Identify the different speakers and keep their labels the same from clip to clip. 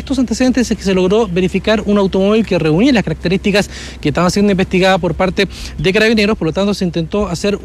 Speaker 1: estos antecedentes es que se logró verificar un automóvil que reunía las características que estaban siendo investigadas por parte de Carabineros. Por lo tanto, se intentó hacer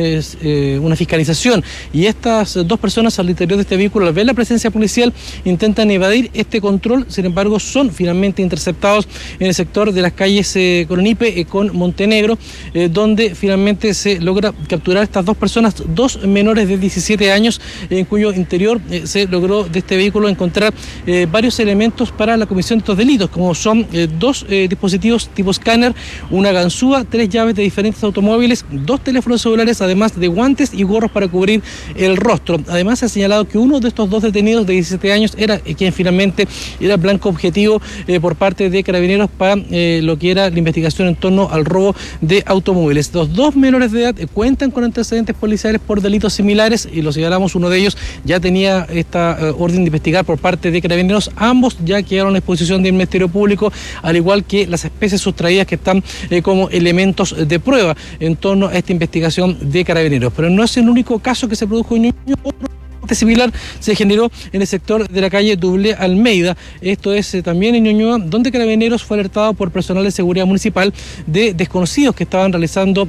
Speaker 1: una fiscalización, y estas dos personas al interior de este vehículo, al ver la presencia policial, intentan evadir este control. Sin embargo, son finalmente interceptados en el sector de las calles Coronipe con Montenegro, donde finalmente se logra capturar a estas dos personas, dos menores de 17 años, en cuyo interior se logró de este vehículo encontrar varios elementos para la comisión de estos delitos, como son dos dispositivos tipo escáner, una ganzúa, 3 llaves de diferentes automóviles, 2 teléfonos celulares, además de guantes y gorros para cubrir el rostro. Además, se ha señalado que uno de estos dos detenidos de 17 años era quien finalmente era blanco objetivo por parte de Carabineros para lo que era la investigación en torno al robo de automóviles. Los dos menores de edad cuentan con antecedentes policiales por delitos similares, y lo señalamos, uno de ellos ya tenía esta orden de investigar por parte de Carabineros. Ambos ya quedaron a disposición del Ministerio Público, al igual que las especies sustraídas que están como elementos de prueba en torno a esta investigación de Carabineros. Pero no es el único caso que se produjo en Ñuñoa. Similar se generó en el sector de la calle Dublé Almeida, esto es también en Ñuñoa, donde Carabineros fue alertado por personal de seguridad municipal de desconocidos que estaban realizando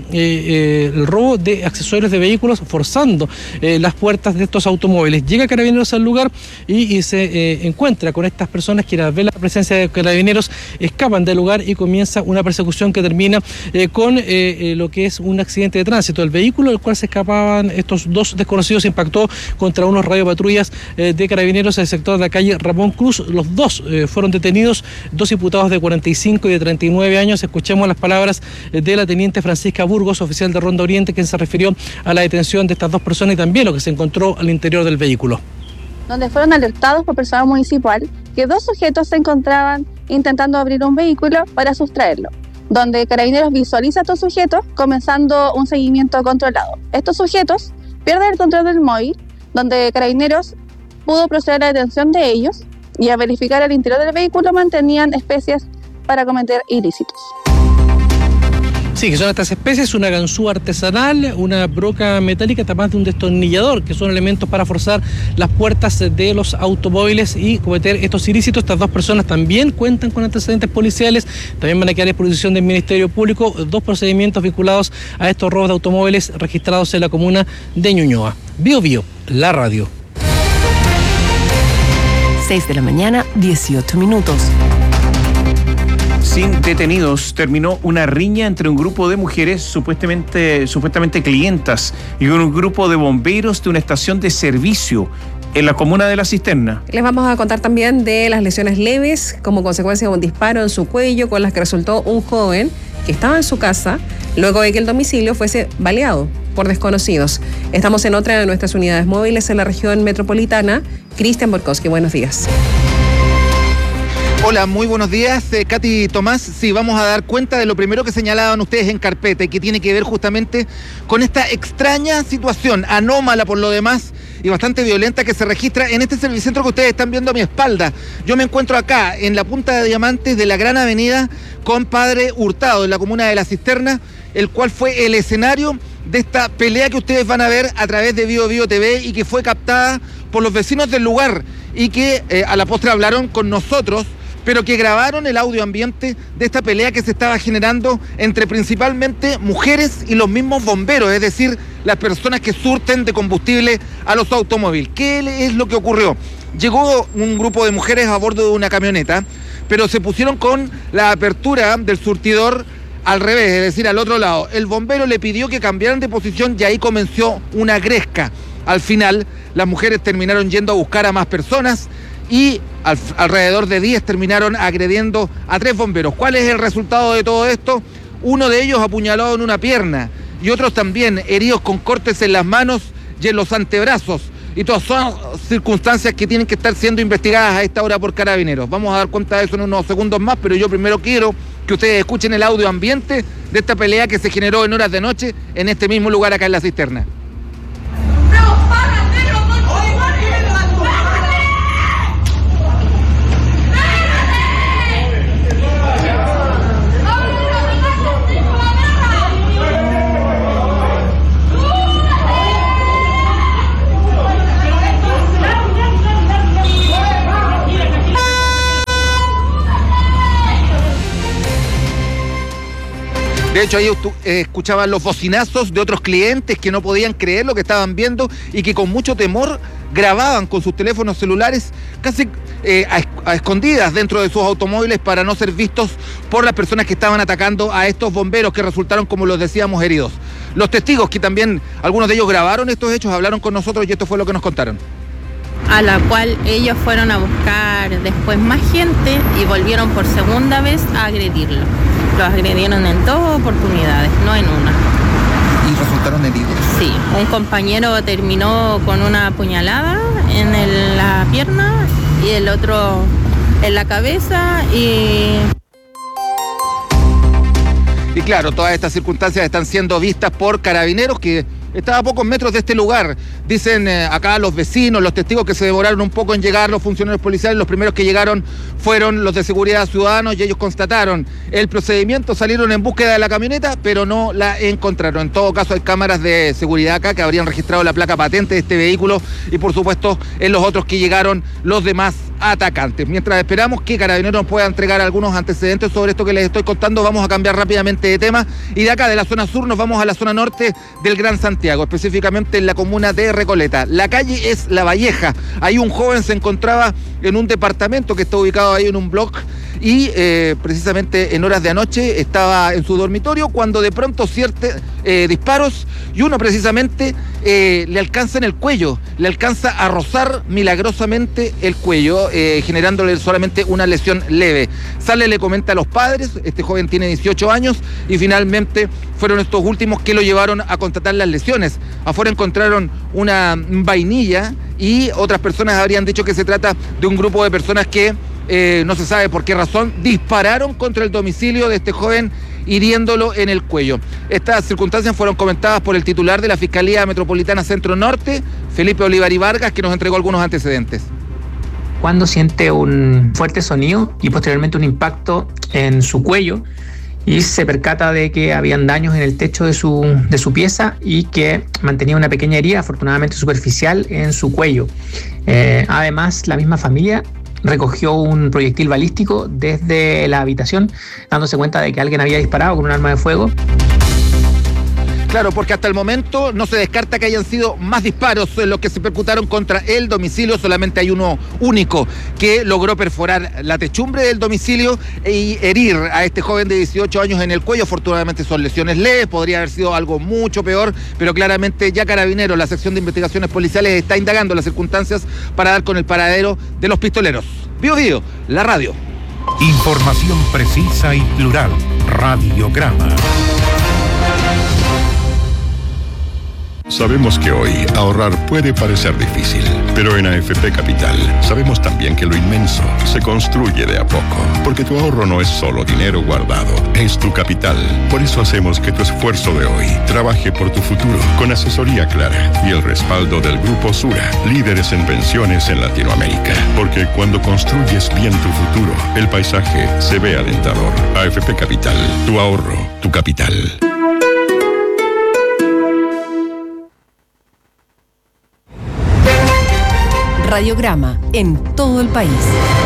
Speaker 1: el robo de accesorios de vehículos, forzando las puertas de estos automóviles. Llega Carabineros al lugar y se encuentra con estas personas que, al ver la presencia de Carabineros, escapan del lugar, y comienza una persecución que termina con lo que es un accidente de tránsito. El vehículo del cual se escapaban estos dos desconocidos impactó contra unos radiopatrullas de Carabineros en el sector de la calle Ramón Cruz. Los dos fueron detenidos, dos imputados de 45 y de 39 años. Escuchemos las palabras de la teniente Francisca Burgos, oficial de Ronda Oriente, quien se refirió a la detención de estas dos personas y también lo que se encontró al interior del vehículo.
Speaker 2: Donde fueron alertados por personal municipal que dos sujetos se encontraban intentando abrir un vehículo para sustraerlo, donde Carabineros visualiza a estos sujetos comenzando un seguimiento controlado. Estos sujetos pierden el control del móvil, donde Carabineros pudo proceder a la detención de ellos, y a verificar el interior del vehículo mantenían especies para cometer ilícitos.
Speaker 1: Sí, que son estas especies: una ganzúa artesanal, una broca metálica, además de un destornillador, que son elementos para forzar las puertas de los automóviles y cometer estos ilícitos. Estas dos personas también cuentan con antecedentes policiales, también van a quedar a disposición del Ministerio Público, dos procedimientos vinculados a estos robos de automóviles registrados en la comuna de Ñuñoa. Bio Bio, la radio.
Speaker 3: 6 de la mañana, 18 minutos.
Speaker 4: Sin detenidos, terminó una riña entre un grupo de mujeres supuestamente clientas y un grupo de bomberos de una estación de servicio en la comuna de La Cisterna.
Speaker 5: Les vamos a contar también de las lesiones leves como consecuencia de un disparo en su cuello, con las que resultó un joven que estaba en su casa luego de que el domicilio fuese baleado por desconocidos. Estamos en otra de nuestras unidades móviles en la región metropolitana. Cristian Borkowski, buenos días.
Speaker 6: Hola, muy buenos días, Katy Tomás. Sí, vamos a dar cuenta de lo primero que señalaban ustedes en carpeta, y que tiene que ver justamente con esta extraña situación, anómala por lo demás y bastante violenta, que se registra en este servicentro que ustedes están viendo a mi espalda. Yo me encuentro acá, en la punta de Diamantes de la Gran Avenida con Padre Hurtado, en la comuna de La Cisterna, el cual fue el escenario de esta pelea que ustedes van a ver a través de Bio Bio TV, y que fue captada por los vecinos del lugar, y que a la postre hablaron con nosotros, pero que grabaron el audio ambiente de esta pelea que se estaba generando entre principalmente mujeres y los mismos bomberos, es decir, las personas que surten de combustible a los automóviles. ¿Qué es lo que ocurrió? Llegó un grupo de mujeres a bordo de una camioneta, pero se pusieron con la apertura del surtidor al revés, es decir, al otro lado. El bombero le pidió que cambiaran de posición, y ahí comenzó una gresca. Al final, las mujeres terminaron yendo a buscar a más personas, y alrededor de 10 terminaron agrediendo a 3 bomberos. ¿Cuál es el resultado de todo esto? Uno de ellos apuñalado en una pierna, y otros también heridos con cortes en las manos y en los antebrazos. Y todas son circunstancias que tienen que estar siendo investigadas a esta hora por Carabineros. Vamos a dar cuenta de eso en unos segundos más, pero yo primero quiero que ustedes escuchen el audio ambiente de esta pelea que se generó en horas de noche en este mismo lugar acá en La Cisterna. De hecho, ahí escuchaban los bocinazos de otros clientes que no podían creer lo que estaban viendo y que con mucho temor grababan con sus teléfonos celulares casi a escondidas dentro de sus automóviles para no ser vistos por las personas que estaban atacando a estos bomberos que resultaron, como los decíamos, heridos. Los testigos, que también algunos de ellos grabaron estos hechos, hablaron con nosotros y esto fue lo que nos contaron.
Speaker 7: A la cual ellos fueron a buscar después más gente y volvieron por segunda vez a agredirlo. Los agredieron en 2 oportunidades, no en una.
Speaker 6: ¿Y resultaron heridos?
Speaker 7: Sí, un compañero terminó con una puñalada en la pierna y el otro en la cabeza y
Speaker 6: claro, todas estas circunstancias están siendo vistas por Carabineros, que estaba a pocos metros de este lugar. Dicen acá los vecinos, los testigos, que se demoraron un poco en llegar los funcionarios policiales. Los primeros que llegaron fueron los de Seguridad Ciudadanos y ellos constataron el procedimiento, salieron en búsqueda de la camioneta, pero no la encontraron. En todo caso, hay cámaras de seguridad acá que habrían registrado la placa patente de este vehículo y, por supuesto, en los otros que llegaron los demás atacantes. Mientras esperamos que Carabineros nos pueda entregar algunos antecedentes sobre esto que les estoy contando, vamos a cambiar rápidamente de tema y de acá, de la zona sur, nos vamos a la zona norte del Gran Santiago, específicamente en la comuna de Recoleta. La calle es La Valleja. Ahí un joven se encontraba en un departamento que está ubicado ahí en un bloque y precisamente en horas de anoche estaba en su dormitorio cuando de pronto disparos y uno precisamente le alcanza en el cuello, le alcanza a rozar milagrosamente el cuello, generándole solamente una lesión leve. Sale, le comenta a los padres, este joven tiene 18 años y finalmente fueron estos últimos que lo llevaron a constatar las lesiones. Afuera encontraron una vainilla y otras personas habrían dicho que se trata de un grupo de personas que no se sabe por qué razón dispararon contra el domicilio de este joven, hiriéndolo en el cuello. Estas circunstancias fueron comentadas por el titular de la Fiscalía Metropolitana Centro Norte, Felipe Olivari Vargas, que nos entregó algunos antecedentes.
Speaker 8: Cuando siente un fuerte sonido y posteriormente un impacto en su cuello y se percata de que habían daños en el techo de su pieza y que mantenía una pequeña herida, afortunadamente superficial, en su cuello. Además, la misma familia recogió un proyectil balístico desde la habitación, dándose cuenta de que alguien había disparado con un arma de fuego.
Speaker 6: Claro, porque hasta el momento no se descarta que hayan sido más disparos los que se percutaron contra el domicilio. Solamente hay uno único que logró perforar la techumbre del domicilio y herir a este joven de 18 años en el cuello. Afortunadamente son lesiones leves, podría haber sido algo mucho peor, pero claramente ya Carabineros, la sección de investigaciones policiales, está indagando las circunstancias para dar con el paradero de los pistoleros. Bío Bío, la radio.
Speaker 9: Información precisa y plural. Radiograma.
Speaker 10: Sabemos que hoy ahorrar puede parecer difícil, pero en AFP Capital sabemos también que lo inmenso se construye de a poco, porque tu ahorro no es solo dinero guardado, es tu capital. Por eso hacemos que tu esfuerzo de hoy trabaje por tu futuro, con asesoría clara y el respaldo del Grupo Sura, líderes en pensiones en Latinoamérica. Porque cuando construyes bien tu futuro, el paisaje se ve alentador. AFP Capital, tu ahorro, tu capital.
Speaker 3: Radiograma en todo el país.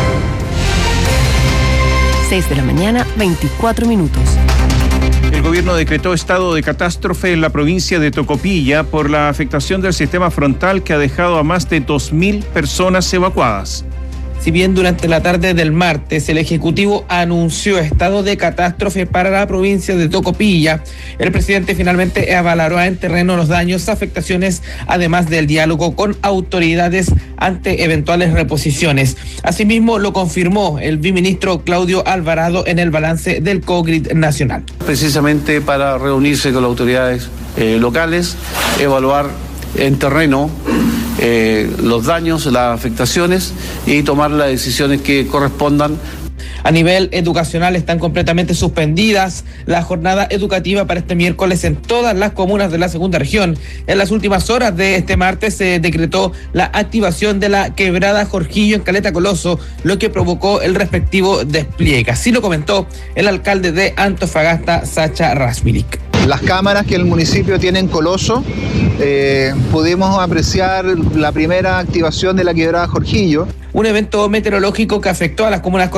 Speaker 3: 6 de la mañana, 24 minutos.
Speaker 4: El gobierno decretó estado de catástrofe en la provincia de Tocopilla por la afectación del sistema frontal que ha dejado a más de 2.000 personas evacuadas.
Speaker 11: Si bien durante la tarde del martes el Ejecutivo anunció estado de catástrofe para la provincia de Tocopilla, el presidente finalmente avalará en terreno los daños, afectaciones, además del diálogo con autoridades ante eventuales reposiciones. Asimismo, lo confirmó el viceministro Claudio Alvarado en el balance del COGRID nacional.
Speaker 12: Precisamente para reunirse con las autoridades locales, evaluar en terreno los daños, las afectaciones y tomar las decisiones que correspondan.
Speaker 11: A nivel educacional están completamente suspendidas la jornada educativa para este miércoles en todas las comunas de la segunda región. En las últimas horas de este martes se decretó la activación de la quebrada Jorgillo en Caleta Coloso, lo que provocó el respectivo despliegue. Así lo comentó el alcalde de Antofagasta, Sacha Rasmilik.
Speaker 13: Las cámaras que el municipio tiene en Coloso, pudimos apreciar la primera activación de la quebrada Jorgillo.
Speaker 11: Un evento meteorológico que afectó a las comunas